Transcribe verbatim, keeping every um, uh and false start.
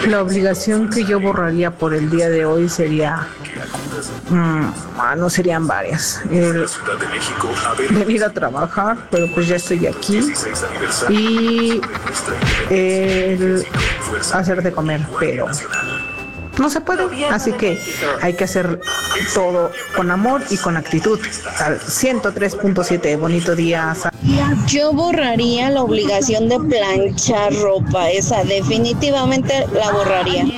La obligación que yo borraría por el día de hoy sería, mm, ah, no serían varias. El venir a trabajar, pero pues ya estoy aquí. Y el hacer de comer, pero no se puede, así que hay que hacer todo con amor y con actitud. Al ciento tres punto siete, bonito día. Yo borraría la obligación de planchar ropa, esa definitivamente la borraría.